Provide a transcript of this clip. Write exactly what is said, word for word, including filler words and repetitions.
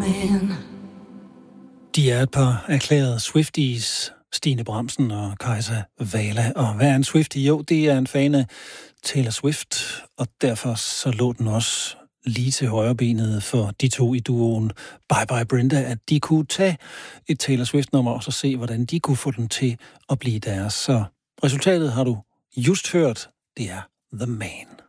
man. De er et par erklærede Swifties, Stine Bramsen og Kajsa Wala. Og hvad er en Swiftie? Jo, det er en fan af Taylor Swift, og derfor så lå den også lige til højrebenet for de to i duoen Bye Bye Brenda, at de kunne tage et Taylor Swift-nummer og så se, hvordan de kunne få den til at blive deres. Så resultatet har du just hørt, det er The Man.